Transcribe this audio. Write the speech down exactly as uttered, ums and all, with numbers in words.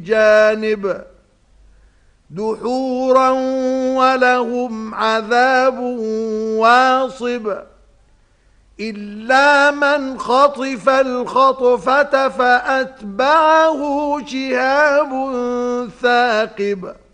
جانب دحورا ولهم عذاب واصب إلا من خطف الخطفة فأتبعه شهاب ثاقب